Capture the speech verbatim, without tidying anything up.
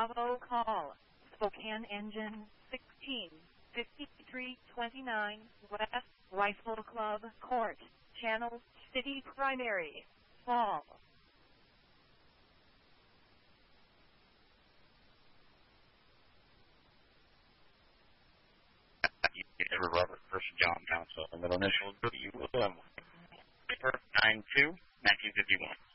Bravo call. Spokane engine sixteen fifty-three twenty-nine West Rifle Club Court, Channel City Primary, Fall. Edward Robert First John Council, and middle initials W M. nine two, nineteen fifty-one.